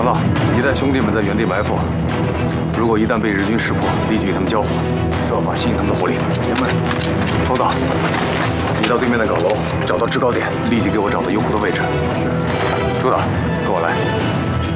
强盗，你带兄弟们在原地埋伏，如果一旦被日军识破，立即与他们交火，设法吸引他们的火力。爷们，头岛，你到对面的岗楼，找到制高点，立即给我找到油库的位置。是。朱导，跟我来。